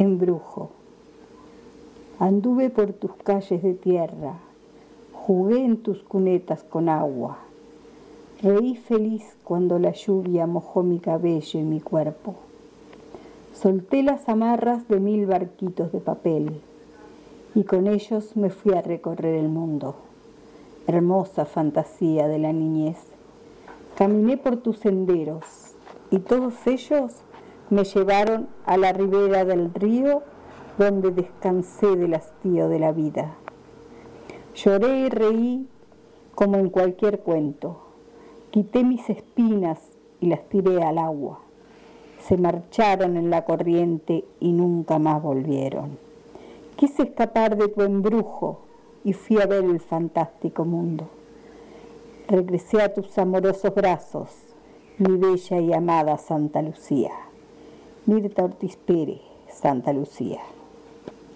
Embrujo. Anduve por tus calles de tierra, jugué en tus cunetas con agua, reí feliz cuando la lluvia mojó mi cabello y mi cuerpo. Solté las amarras de 1000 barquitos de papel y con ellos me fui a recorrer el mundo. Hermosa fantasía de la niñez. Caminé por tus senderos y todos ellos me llevaron a la ribera del río donde descansé del hastío de la vida. Lloré y reí como en cualquier cuento. Quité mis espinas y las tiré al agua. Se marcharon en la corriente y nunca más volvieron. Quise escapar de tu embrujo y fui a ver el fantástico mundo. Regresé a tus amorosos brazos, mi bella y amada Santa Lucía. Mirta Ortiz Pérez, Santa Lucía.